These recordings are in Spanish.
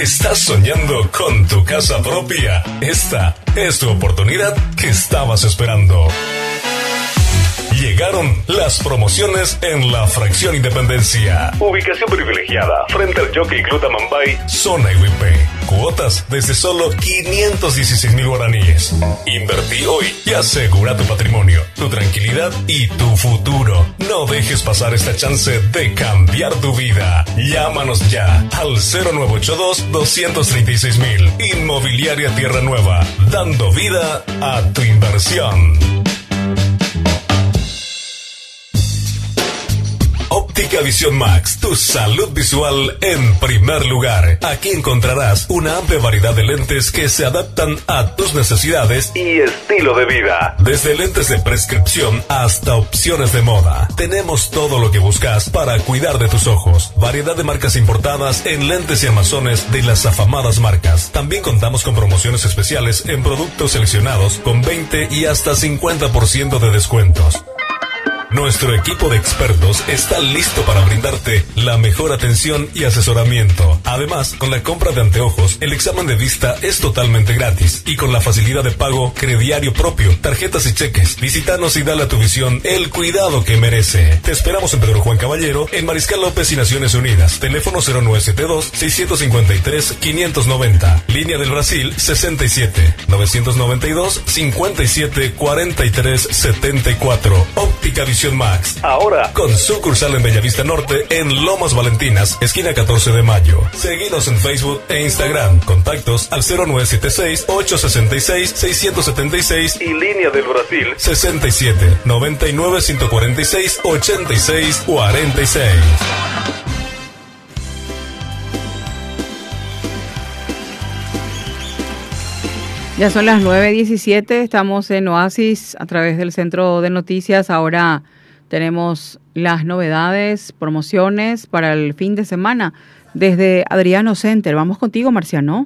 ¿Estás soñando con tu casa propia? Esta es tu oportunidad que estabas esperando. Llegaron las promociones en la Fracción Independencia. Ubicación privilegiada frente al Jockey Club Amambay, zona IWP. Cuotas desde solo 516,000 guaraníes. Invertí hoy y asegura tu patrimonio, tu tranquilidad y tu futuro. No dejes pasar esta chance de cambiar tu vida. Llámanos ya al 0982-236,000. Inmobiliaria Tierra Nueva, dando vida a tu inversión. Óptica Visión Max, tu salud visual en primer lugar. Aquí encontrarás una amplia variedad de lentes que se adaptan a tus necesidades y estilo de vida. Desde lentes de prescripción hasta opciones de moda. Tenemos todo lo que buscas para cuidar de tus ojos. Variedad de marcas importadas en lentes y armazones de las afamadas marcas. También contamos con promociones especiales en productos seleccionados con 20 y hasta 50% de descuentos. Nuestro equipo de expertos está listo para brindarte la mejor atención y asesoramiento. Además, con la compra de anteojos, el examen de vista es totalmente gratis. Y con la facilidad de pago crediario propio, tarjetas y cheques, visítanos y dale a tu visión el cuidado que merece. Te esperamos en Pedro Juan Caballero, en Mariscal López y Naciones Unidas. Teléfono 0972-653-590. Línea del Brasil 67 992 57 43 74. Óptica Visión Max. Ahora con sucursal en Bellavista Norte, en Lomas Valentinas, esquina 14 de Mayo. Seguinos en Facebook e Instagram. Contactos al 0976-866-676 y línea del Brasil 67 99 146 86 46. Ya son las 9:17, estamos en Oasis a través del Centro de Noticias. Ahora tenemos las novedades, promociones para el fin de semana desde Adriano Center. Vamos contigo, Marciano.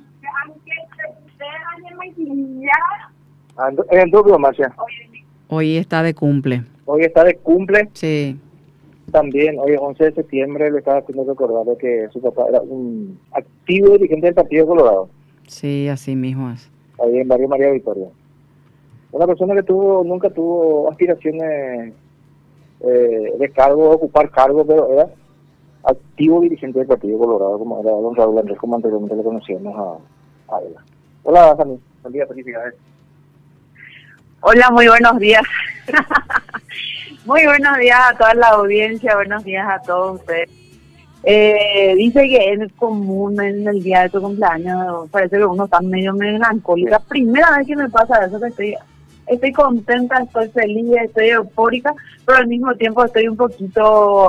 En dubio, Marcia. Hoy está de cumple. Hoy está de cumple. Sí. También, hoy 11 de septiembre, le estaba haciendo recordar de que su papá era un activo dirigente del Partido Colorado. Sí, así mismo es. Ahí en Barrio María Victoria. Una persona que nunca tuvo aspiraciones de cargo, ocupar cargo, pero era activo dirigente del Partido Colorado, como era don Raúl Andrés, como anteriormente le conocíamos a él. Hola, Sani. Buen día, felicidades. Hola, muy buenos días. Muy buenos días a toda la audiencia, buenos días a todos ustedes. Dice que es común en el día de tu cumpleaños, parece que uno está medio melancólica. Primera vez que me pasa eso, que estoy contenta, estoy feliz, estoy eufórica, pero al mismo tiempo estoy un poquito,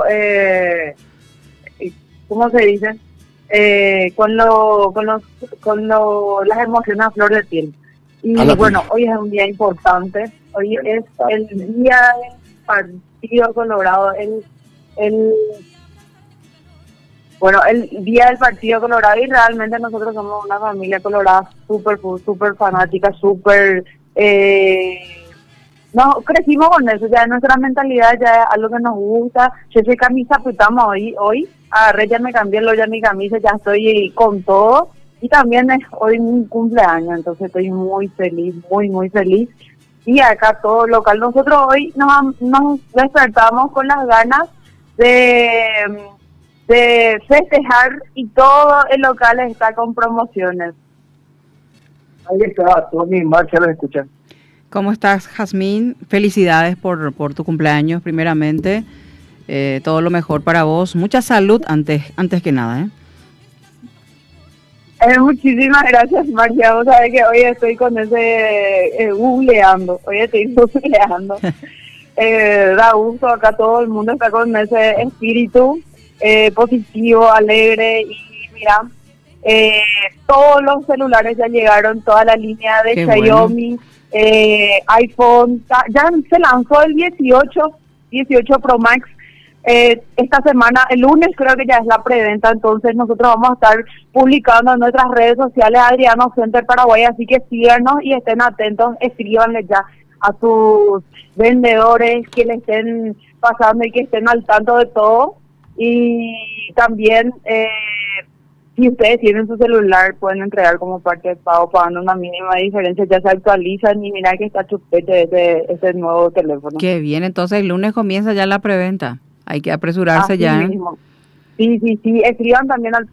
¿cómo se dice? Las emociones a flor de piel. Y bueno, hoy es un día importante, hoy es el día del Partido Colorado, el día del Partido Colorado, y realmente nosotros somos una familia colorada súper fanática, no crecimos con eso, ya nuestra mentalidad ya es algo que nos gusta. Yo soy camisa putama hoy agarré, ya me cambié ya mi camisa, ya estoy con todo, y también es hoy mi cumpleaños, entonces estoy muy feliz, muy feliz. Y acá todo local, nosotros hoy nos despertamos con las ganas de festejar, y todo el local está con promociones. Ahí está, Tony, Marcia, los escucha. ¿Cómo estás, Jazmín? Felicidades por tu cumpleaños, primeramente. Todo lo mejor para vos. Mucha salud antes que nada, Muchísimas gracias, Marcia. Vos sabés que hoy estoy con ese googleando. Da gusto, acá todo el mundo está con ese espíritu positivo, alegre, y mira, todos los celulares ya llegaron, toda la línea de Xiaomi, iPhone, ya se lanzó el 18 Pro Max. Esta semana, el lunes creo que ya es la preventa, entonces nosotros vamos a estar publicando en nuestras redes sociales Adriano Center Paraguay, así que síganos y estén atentos, escríbanle ya a sus vendedores que le estén pasando y que estén al tanto de todo. Y también Si ustedes tienen su celular, pueden entregar como parte de pago pagando una mínima diferencia, ya se actualizan y mira que está chupete ese nuevo teléfono. Qué bien, entonces el lunes comienza ya la preventa. Hay que apresurarse Así ya. mismo. Sí, escriban también al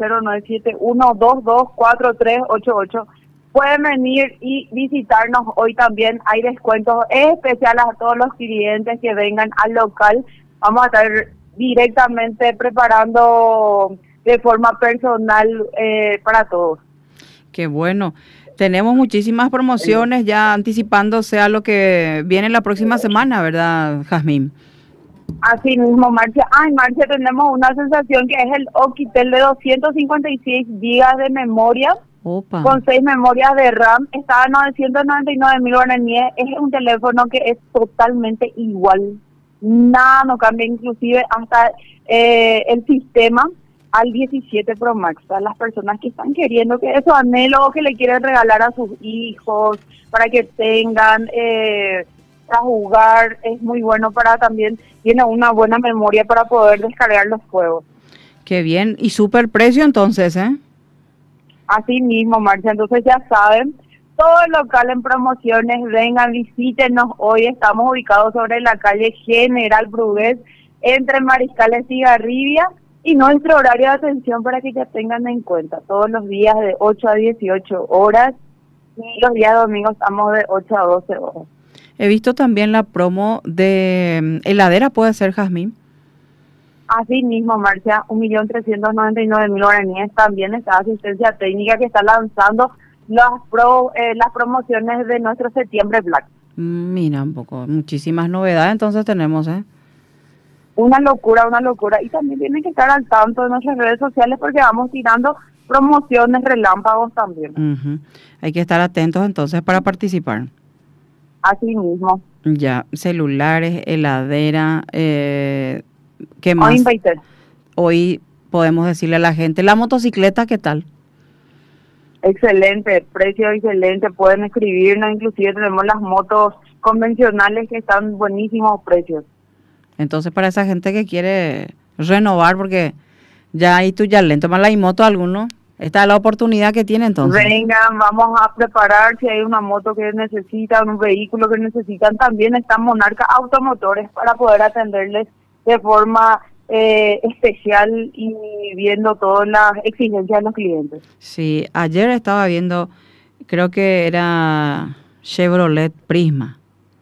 0971224388. Pueden venir y visitarnos hoy también. Hay descuentos especiales a todos los clientes que vengan al local. Vamos a estar directamente preparando de forma personal para todos. Qué bueno. Tenemos muchísimas promociones ya anticipándose a lo que viene la próxima semana, ¿verdad, Jazmín? Así mismo, Marcia. Marcia, tenemos una sensación que es el Oukitel de 256 gigas de memoria. Opa. Con 6 memorias de RAM. Está a 999.000 guaraníes. Es un teléfono que es totalmente igual. Nada no cambia, inclusive hasta el sistema al 17 Pro Max. Para las personas que están queriendo que esos anhelos que le quieren regalar a sus hijos para que tengan a jugar, es muy bueno para también, tiene una buena memoria para poder descargar los juegos. Qué bien, y súper precio entonces, ¿eh? Así mismo, Marcia, entonces ya saben, todo el local en promociones, vengan, visítenos. Hoy estamos ubicados sobre la calle General Brugués, entre Mariscal Estigarribia, y nuestro horario de atención para que ya tengan en cuenta, todos los días de 8 a 18 horas, y los días domingos estamos de 8 a 12 horas. He visto también la promo de heladera, ¿puede ser, Jazmín? Así mismo, Marcia, 1.399.000 guaraníes. También está asistencia técnica que está lanzando las promociones de nuestro septiembre Black. Mira un poco, muchísimas novedades entonces tenemos, ¿eh? Una locura. Y también tienen que estar al tanto de nuestras redes sociales porque vamos tirando promociones relámpagos también. Uh-huh. Hay que estar atentos entonces para participar. Así mismo. Ya, celulares, heladera, ¿qué más? Hoy podemos decirle a la gente, la motocicleta, ¿qué tal? Excelente, precio excelente, pueden escribirnos, inclusive tenemos las motos convencionales que están buenísimos precios. Entonces para esa gente que quiere renovar, porque ya hay tu ya lento, más la hay moto alguno, esta es la oportunidad que tiene entonces. Vengan, vamos a preparar, si hay una moto que necesitan, un vehículo que necesitan, también están Monarca Automotores para poder atenderles de forma especial y viendo todas las exigencias de los clientes. Sí, ayer estaba viendo, creo que era Chevrolet Prisma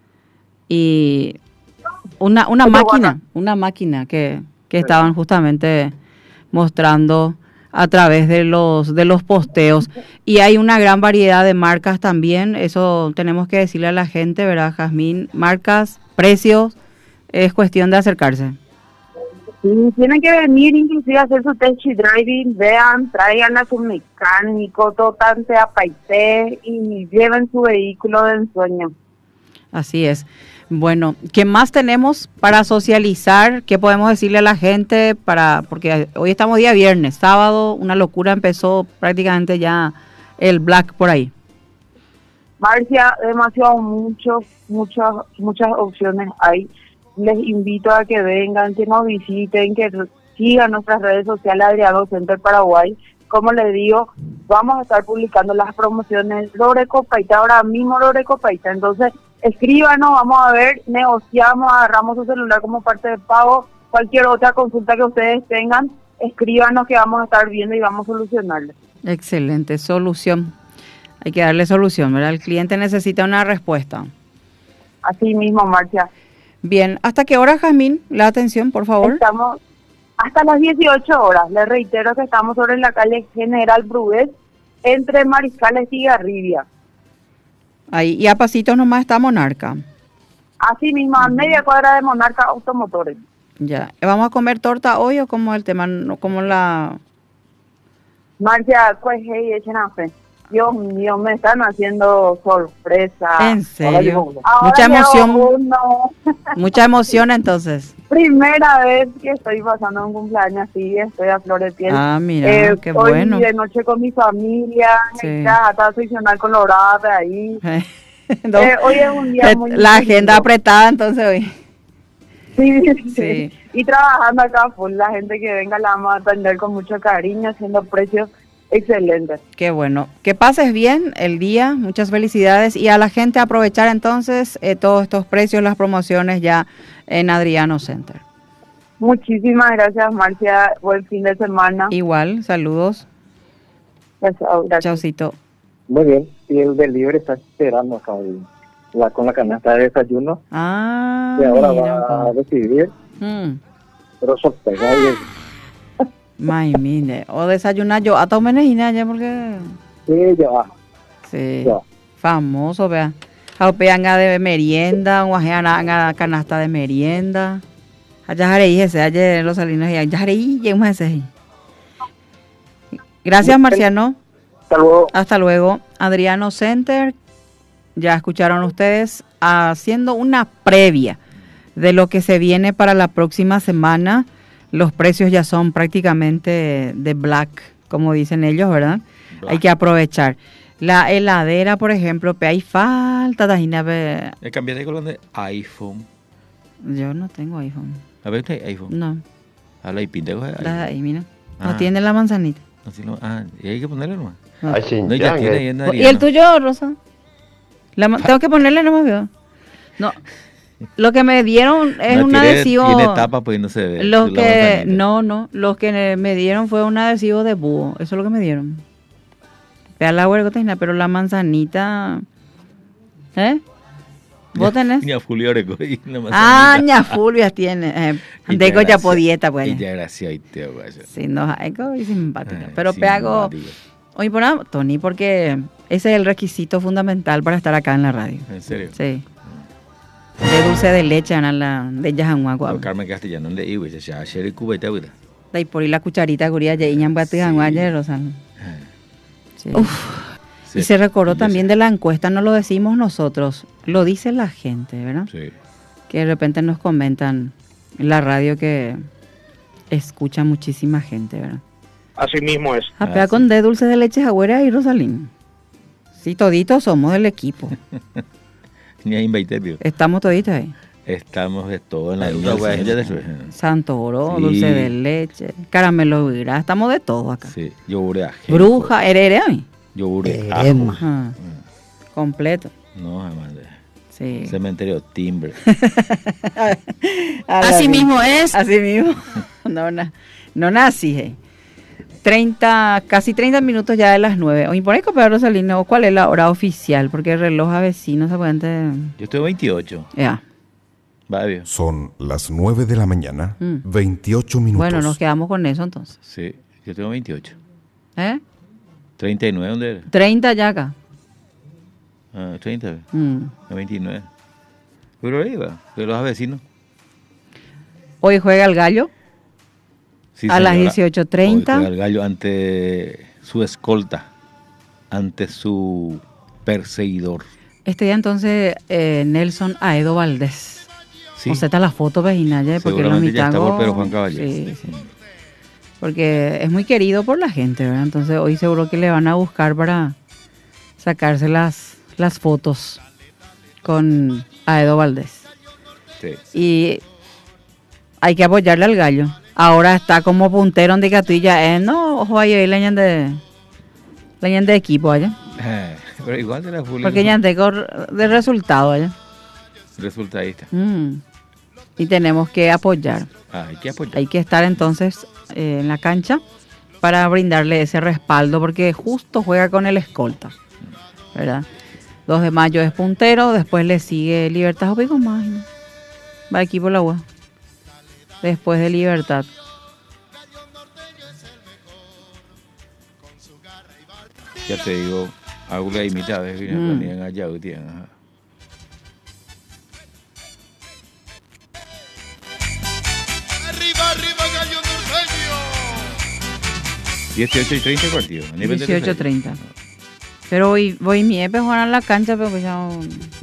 y una máquina que estaban justamente mostrando a través de los posteos, y hay una gran variedad de marcas también. Eso tenemos que decirle a la gente, ¿verdad, Jazmín? Marcas, precios, es cuestión de acercarse. Sí, tienen que venir inclusive a hacer su test driving, vean, traigan a su mecánico, totalmente a Paité y lleven su vehículo de ensueño. Así es. Bueno, ¿qué más tenemos para socializar? ¿Qué podemos decirle a la gente? Porque hoy estamos día viernes, sábado, una locura, empezó prácticamente ya el Black por ahí. Marcia, demasiado muchas opciones hay. Les invito a que vengan, que nos visiten, que sigan nuestras redes sociales Adriano Center Paraguay. Como les digo, vamos a estar publicando las promociones Loreco Paita, ahora mismo Loreco Paita. Entonces, escríbanos, vamos a ver, negociamos, agarramos su celular como parte de pago. Cualquier otra consulta que ustedes tengan, escríbanos que vamos a estar viendo y vamos a solucionarle. Excelente, solución. Hay que darle solución, ¿verdad? El cliente necesita una respuesta. Así mismo, Marcia. Bien, ¿hasta qué hora, Jazmín? La atención, por favor. Estamos hasta las 18 horas. Les reitero que estamos sobre la calle General Brugués, entre Mariscal Estigarribia. Ahí, y a pasitos nomás está Monarca. Así mismo, a media cuadra de Monarca Automotores. Ya. ¿Vamos a comer torta hoy o cómo el tema? No, como la... Marcia, pues, hey, echen a fe. Dios mío, me están haciendo sorpresa. ¿En serio? Ahora mucha emoción. Uno. Mucha emoción entonces. Primera vez que estoy pasando un cumpleaños así, estoy a flor de piel. Ah, mira, qué bueno. Hoy de noche con mi familia, sí. Hasta seccional colorada de ahí. No, hoy es un día muy la agenda apretada entonces hoy. Sí. Y trabajando acá full, la gente que venga la vamos a atender con mucho cariño, haciendo precios Excelente. Qué bueno. Que pases bien el día, muchas felicidades y a la gente aprovechar entonces todos estos precios, las promociones ya en Adriano Center. Muchísimas gracias, Marcia. Buen fin de semana. Igual, saludos. Gracias. Chaucito. Muy bien, y el delivery está esperando acá con la canasta de desayuno. Ah, Y ahora mira, va a decidir, pero sorpresa. May, mire, o desayunar yo, hasta un menejina ya porque... Sí, ya va. Sí, Ya. famoso, vea. Jaupeanga de merienda, guajeana canasta de merienda. Allá jareí ese, ayer en los salinos, ya jareí, llegamos a ese. Gracias, Marciano. Hasta luego. Hasta luego. Adriano Center, ya escucharon ustedes, haciendo una previa de lo que se viene para la próxima semana. Los precios ya son prácticamente de black, como dicen ellos, ¿verdad? Black. Hay que aprovechar. La heladera, por ejemplo, hay falta de... Cambiar de color de iPhone. Yo no tengo iPhone. ¿A ver usted iPhone? No. ¿A la iPhone? Ahí, mira. No tiene la manzanita. ¿Y hay que ponerle nomás? No. No, ya tiene, ¿Y el tuyo, Rosa? Tengo que ponerle nomás, veo. No. Lo que me dieron es un adhesivo. Tiene tapa, pues no se ve. Los que me dieron fue un adhesivo de búho. Eso es lo que me dieron. Vea la huergotina, pero la manzanita. ¿Vos tenés? Ña Fulvia recoge la manzanita. Ah, Ña Fulvia tiene. Deco ya podieta, pues. Y ya gracias, tío. Sí, no, es simpática. Pero pego. Oye, por nada, Tony, porque ese es el requisito fundamental para estar acá en la radio. ¿En serio? Sí. De dulce de leche, de Yajanguagua. Carmen Castellano, de Iwi, ya ayer el cubeta, ¿verdad? De por ahí la cucharita, guría, ya iñan batijanguaya, Rosana. Sí. Sí. Y se recordó también de la encuesta, no lo decimos nosotros, lo dice la gente, ¿verdad? Sí. Que de repente nos comentan en la radio que escucha muchísima gente, ¿verdad? Así mismo es. Apea con de dulce de leche, Jagüera y Rosalín. Sí, toditos somos del equipo. Ni hay invité, tío. Estamos toditos ahí. Estamos de todo en la luna. Santo oro, sí. Dulce de leche, caramelo virá, estamos de todo acá. Sí, yogur de ajo. Bruja, herere a mí. Yogur de ajo. Completo. No, además. Sí. Cementerio Timbre. Así mismo es. Así mismo. No nací, casi 30 minutos ya de las 9. Oye, por ahí, compadre Rosalino, ¿cuál es la hora oficial? Porque el reloj a vecinos se puede... Yo estoy 28. Ya. Va bien. Son las 9 de la mañana, 28 minutos. Bueno, nos quedamos con eso entonces. Sí, yo tengo 28. 39, ¿dónde era? 30 ya acá. 30. 29. Pero ahí va, de los vecinos. Hoy juega el Gallo. Sí, a las 18:30. El Gallo ante su escolta, ante su perseguidor. Este día entonces Nelson Aedo Valdés. Sí. O sea, está la foto vecina ya, porque los ya está por Pedro Juan Caballero. Sí. Porque es muy querido por la gente, ¿verdad? Entonces hoy seguro que le van a buscar para sacarse las fotos con Aedo Valdés. Sí. Y hay que apoyarle al Gallo. Ahora está como puntero de Catilla. No, ojo ahí, leñan de equipo allá. Pero igual de la Fulvia. Porque ya tengo de resultado allá. Resultadista. Y tenemos que apoyar. Hay que apoyar. Hay que estar entonces en la cancha para brindarle ese respaldo, porque justo juega con el escolta, ¿verdad? 2 de mayo es puntero, después le sigue Libertad Jopico más. Va equipo la UA. Después de Libertad. Ya te digo, hago la mitad de que venían allá hoy día. 18:30 el partido. 18:30. Pero hoy voy mi EPE jugar a la cancha, pero pues ya...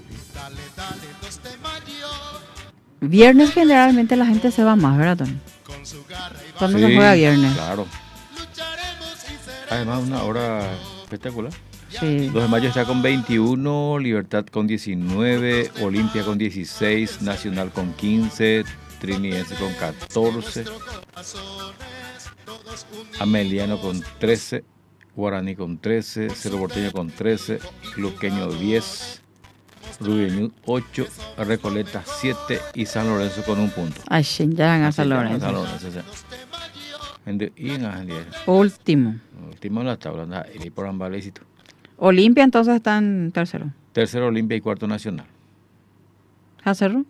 Viernes generalmente la gente se va más, ¿verdad, Tony? ¿Cuándo se juega viernes? Claro. Además, una hora espectacular. Sí. 2 de mayo está con 21, Libertad con 19, Olimpia con 16, Nacional con 15, Trinidense con 14, Ameliano con 13 Guaraní con 13, Cerro Porteño con 13, Luqueño 10, Rubiñud 8, Recoleta 7 y San Lorenzo con 1 punto. Ay, ya a San Lorenzo. Y en Último en la tabla, y por Ambalecito. Olimpia entonces está en tercero. Tercero Olimpia y cuarto Nacional. ¿Hacerlo?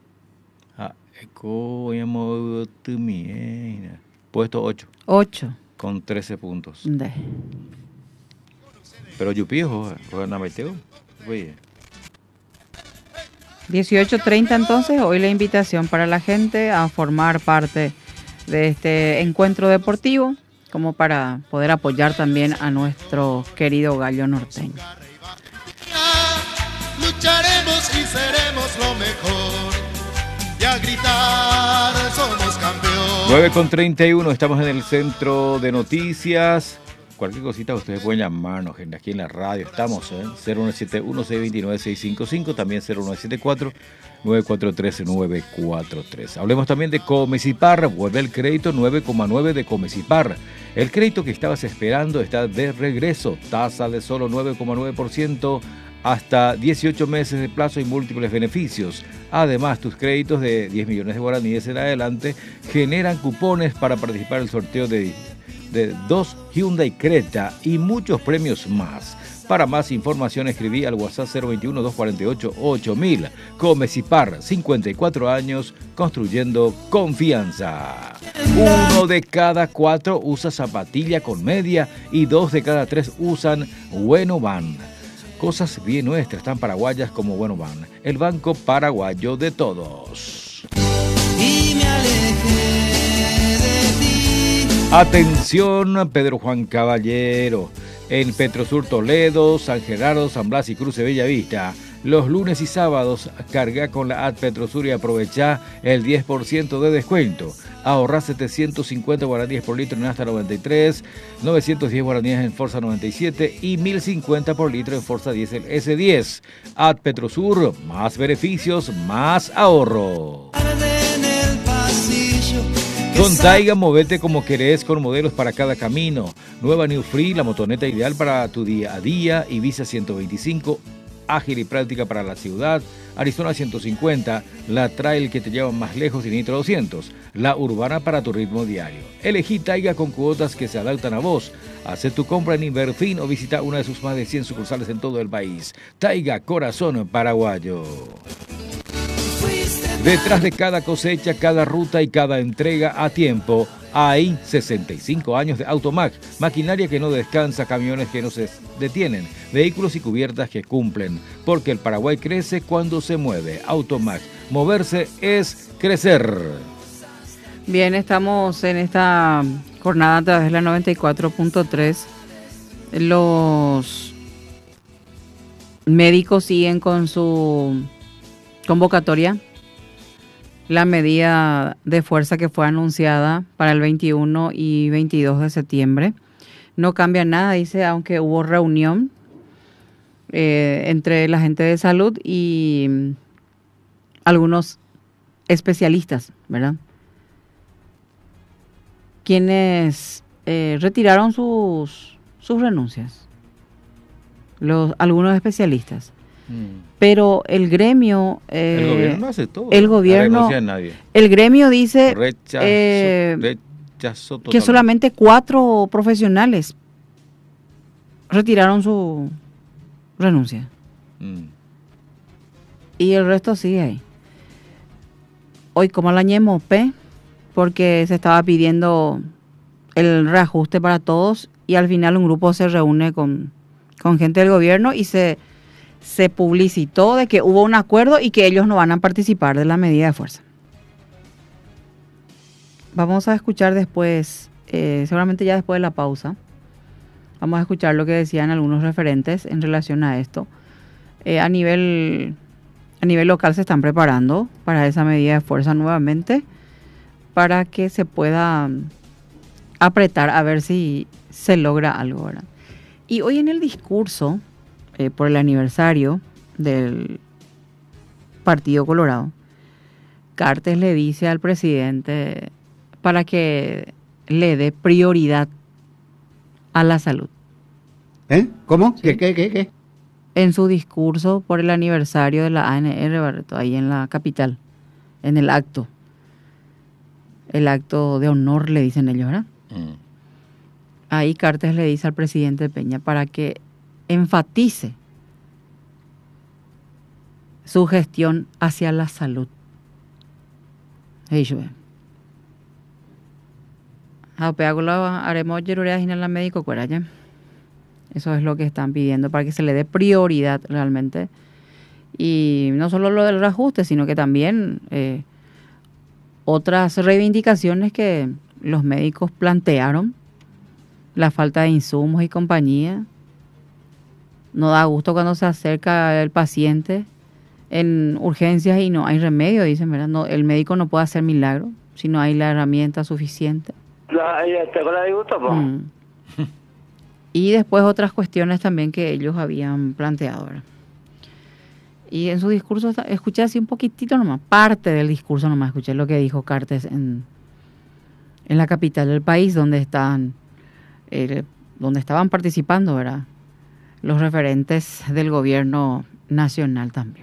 Puesto 8. 8. Con 13 puntos. De. Pero Yupijo, juegan a Meteo. 18:30 entonces, hoy la invitación para la gente a formar parte de este encuentro deportivo, como para poder apoyar también a nuestro querido gallo norteño. Lucharemos y seremos lo mejor, y a gritar somos campeones. 9:31, estamos en el centro de noticias. Cualquier cosita ustedes pueden llamarnos, gente, aquí en la radio estamos, 0171-629-655, también 0174-943-943. Hablemos también de Comecipar, vuelve el crédito 9,9 de Comecipar. El crédito que estabas esperando está de regreso, tasa de solo 9,9%, hasta 18 meses de plazo y múltiples beneficios. Además, tus créditos de 10 millones de guaraníes en adelante generan cupones para participar en el sorteo de 2 Hyundai Creta y muchos premios más. Para más información escribí al WhatsApp 021-248-8000. Comecipar, 54 años construyendo confianza. 1 de cada 4 usa zapatilla con media y 2 de cada 3 usan Bueno Van. Cosas bien nuestras, tan paraguayas como Bueno Van, el banco paraguayo de todos. Y me alejé de ti. Atención, Pedro Juan Caballero, en Petrosur Toledo, San Gerardo, San Blas y Cruce Bellavista. Los lunes y sábados carga con la Ad Petrosur y aprovecha el 10% de descuento. Ahorra 750 guaraníes por litro en Astra 93, 910 guaraníes en Forza 97 y 1050 por litro en Forza Diesel S10. Ad Petrosur, más beneficios, más ahorro. Con Taiga, movete como querés con modelos para cada camino. Nueva New Free, la motoneta ideal para tu día a día. Ibiza 125, ágil y práctica para la ciudad. Arizona 150, la trail que te lleva más lejos y Nitro 200. La urbana para tu ritmo diario. Elegí Taiga con cuotas que se adaptan a vos. Haz tu compra en Inverfin o visita una de sus más de 100 sucursales en todo el país. Taiga, corazón paraguayo. Detrás de cada cosecha, cada ruta y cada entrega a tiempo, hay 65 años de Automac, maquinaria que no descansa, camiones que no se detienen, vehículos y cubiertas que cumplen, porque el Paraguay crece cuando se mueve. Automac, moverse es crecer. Bien, estamos en esta jornada a través de la 94.3. Los médicos siguen con su convocatoria. La medida de fuerza que fue anunciada para el 21 y 22 de septiembre no cambia nada, dice, aunque hubo reunión entre la gente de salud y algunos especialistas, ¿verdad? Quienes retiraron sus renuncias, algunos especialistas. Pero el gremio... el gobierno no hace todo. El gobierno... No nadie. El gremio dice rechazó que solamente 4 profesionales retiraron su renuncia. Y el resto sigue ahí. Hoy como la ñemope, porque se estaba pidiendo el reajuste para todos y al final un grupo se reúne con gente del gobierno y se publicitó de que hubo un acuerdo y que ellos no van a participar de la medida de fuerza. Vamos a escuchar después, seguramente ya después de la pausa, vamos a escuchar lo que decían algunos referentes en relación a esto. A nivel local se están preparando para esa medida de fuerza nuevamente, para que se pueda apretar a ver si se logra algo, ¿verdad? Y hoy en el discurso por el aniversario del Partido Colorado, Cartes le dice al presidente para que le dé prioridad a la salud. ¿Cómo? Sí. ¿Qué? En su discurso por el aniversario de la ANR, Barreto, ahí en la capital, en el acto. El acto de honor, le dicen ellos, ¿verdad? Ahí Cartes le dice al presidente Peña para que enfatice su gestión hacia la salud. Eso es lo que están pidiendo para que se le dé prioridad realmente. Y no solo lo del reajuste, sino que también otras reivindicaciones que los médicos plantearon. La falta de insumos y compañía. No da gusto cuando se acerca el paciente en urgencias y no hay remedio, dicen, ¿verdad? No, el médico no puede hacer milagro si no hay la herramienta suficiente. Y después otras cuestiones también que ellos habían planteado, ¿verdad? Y en su discurso, escuché así un poquitito nomás, parte del discurso nomás, escuché lo que dijo Cartes en la capital del país, donde estaban participando, ¿verdad?, los referentes del gobierno nacional también.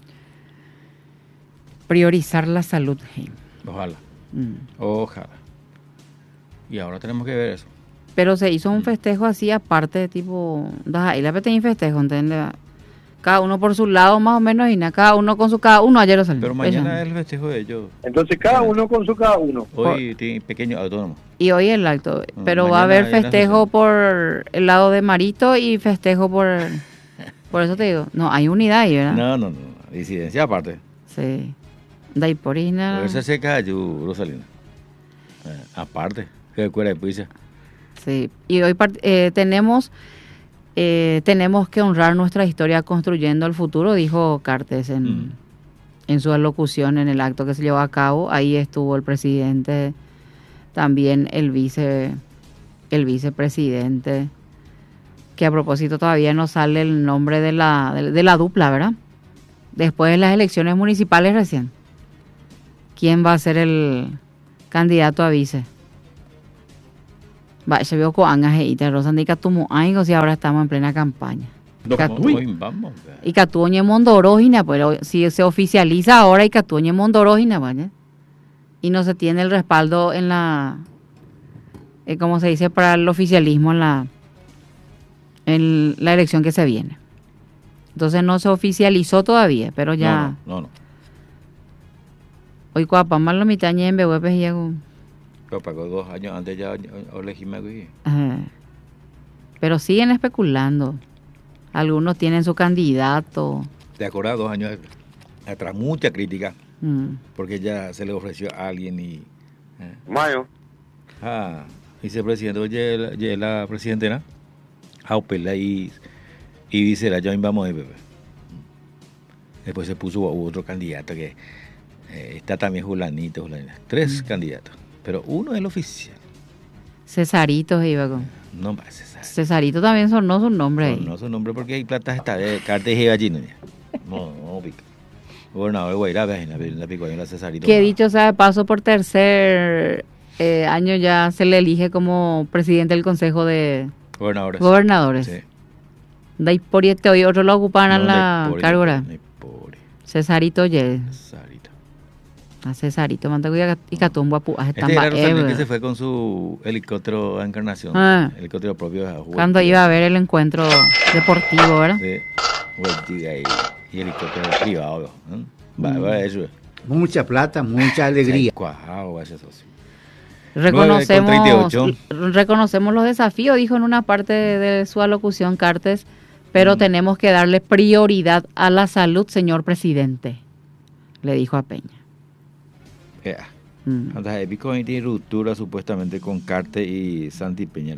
Priorizar la salud. Ojalá. Ojalá. Y ahora tenemos que ver eso. Pero se hizo un festejo así aparte, tipo, ahí la pequeña festejo, ¿entiendes? Cada uno por su lado más o menos y cada uno con su cada uno. Ayer lo salió. Pero mañana es el festejo de ellos. Entonces cada uno con su cada uno. Hoy tiene pequeño autónomo. Y hoy el acto. Pero va a haber festejo por el lado de Marito y festejo por eso te digo. No, hay unidad ahí, ¿verdad? No. Disidencia aparte. Sí. De ahí por ahí nada. Pero se cayó, Rosalina. Aparte, que cuera de puisa. Sí. Y hoy tenemos que honrar nuestra historia construyendo el futuro, dijo Cartes en su alocución en el acto que se llevó a cabo. Ahí estuvo el presidente, también el vicepresidente, que a propósito todavía no sale el nombre de la dupla, ¿verdad? Después de las elecciones municipales recién. ¿Quién va a ser el candidato a vice? Se vio con Angajeita, Rosandika tumo algo si ahora estamos en plena campaña. Y Catuoñe Mondorógina, pues si se oficializa ahora y Catuoñe Mondorógina, ¿vale? Y no se tiene el respaldo en la, como se dice, para el oficialismo en la elección que se viene. Entonces no se oficializó todavía, pero ya. No. Hoy cuapamás lo mitañe en Behuepes y hago. Pero pagó 2 años antes ya elegíme aquí. Pero siguen especulando. Algunos tienen su candidato. ¿Te acordás? 2 años atrás, mucha crítica. Porque ya se le ofreció a alguien y... Mayo. Vicepresidente, oye, la presidenta, Jaupela y dice la Join vamos a Pepe. Después se puso otro candidato que está también Julanita. 3 candidatos. Pero uno es el oficial. Cesarito iba con. No más Cesarito. Cesarito también sonó su nombre ahí. No su nombre porque hay plata esta de Cartes y Gallino. No pica. Gobernador de Guairá, la pico ahí la Cesarito. Que dicho sea de paso, por tercer año ya se le elige como presidente del Consejo de Gobernadores. Sí. De ahí por este hoy otro lo ocupan en la cargora. Cesarito ye. A Cesarito Mantacuya y Catumbo Apu. Que se fue con su helicóptero a Encarnación. Helicóptero propio. Cuando iba a ver el encuentro deportivo, ¿verdad? Sí. Y helicóptero privado. Eso. Mucha plata, mucha alegría. Reconocemos los desafíos, dijo en una parte de su alocución Cartes, pero tenemos que darle prioridad a la salud, señor presidente, le dijo a Peña. Entonces, Bitcoin tiene ruptura supuestamente con Cartes y Santi Peña.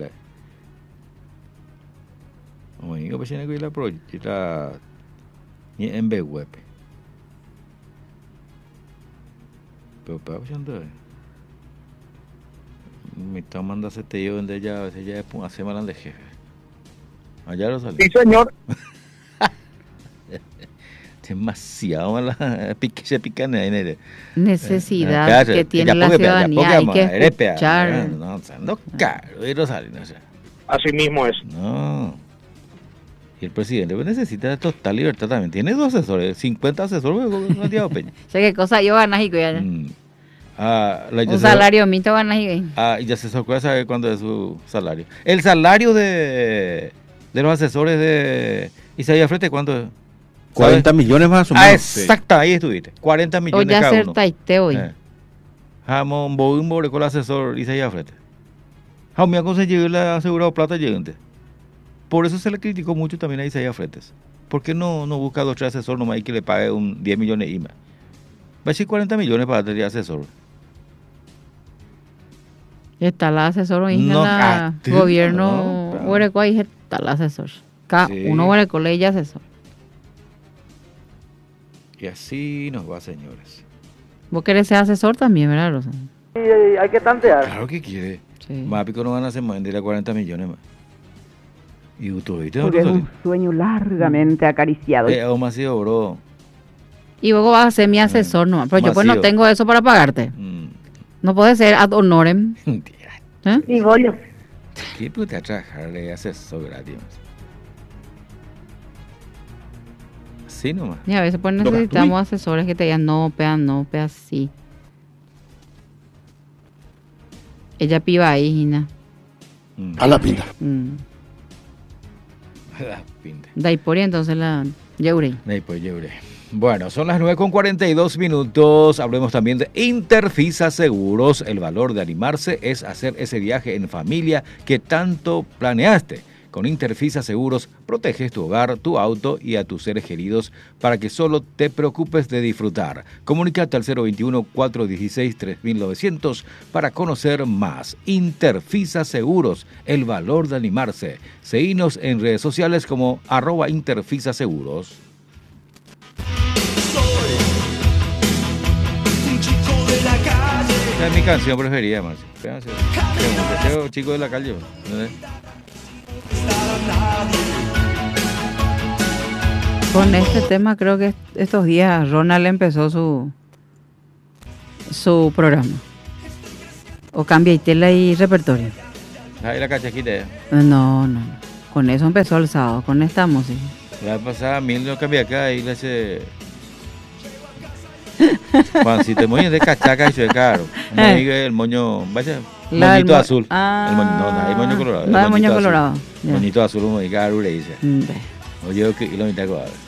Oiga, pues tiene que ir la en web. Pero para me está mandando ese tío donde ella hace mal de jefe. Allá lo salió. Sí, señor. Demasiado mala se pican necesidad que tiene la ciudadanía, hay que escuchar. No caro, Rosalina. Así mismo es. No. Y el presidente necesita total libertad también. Tiene 2 asesores, 50 asesores, Santiago Peña. O sea, qué cosa yo ganas y cuidar. Un salario mito ganas y y asesor puede saber cuándo es su salario. El salario de los asesores de Isaías Frete, ¿cuánto es? 40 millones más o menos. Exacto, ahí estuviste. 40 millones cada uno. Hoy ya acertaste hoy. Jamón, boimbo, con el asesor Isaías Frete. Jamón, me conseguido le ha asegurado plata llegante. Por eso se le criticó mucho también a Isaías Fretes. ¿Por qué no busca 2 o 3 asesores nomás y que le pague 10 millones y más? Va a decir 40 millones para tener asesor. Está el asesor hoy en el gobierno. Ahí está el asesor. Cada uno huereco ley y asesor. Y así nos va, señores. ¿Vos querés ser asesor también, verdad, Rosa? Sí, hay que tantear. Claro que quiere. Sí. Más pico no van a hacer más, de 40 millones más. Y tú porque es un sueño largamente acariciado. Aún así, bro. Y luego vas a ser mi asesor nomás. Pero yo pues no tengo eso para pagarte. No puede ser ad honorem. Y bollo. ¿Qué puede trabajar de asesor gratis? Sí, nomás. Y a veces pues necesitamos asesores que te digan no, pea, sí. Ella piba ahí, Gina. A la pinta. La pinta. Daipori, entonces la Yeure. Bueno, son las 9:42. Hablemos también de Interfisa Seguros. El valor de animarse es hacer ese viaje en familia que tanto planeaste. Con Interfisa Seguros proteges tu hogar, tu auto y a tus seres queridos para que solo te preocupes de disfrutar. Comunícate al 021-416-3900 para conocer más. Interfisa Seguros, el valor de animarse. Seguinos en redes sociales como @Interfisa Seguros. Esa es mi canción preferida, Marcio. Chico de la calle. Con este tema creo que estos días Ronald empezó su programa. O cambia y tela y repertorio. Ahí la cachaquita. No. Con eso empezó el sábado, con esta música. La pasada, Mil lo cambia acá y le hace... Juancito, el moño de cachaca y se caro. El moño, vaya, moñito azul. El moño colorado. No, el moño colorado. Moñito azul, como de caro, le dice. Oye, que lo mitad colorado.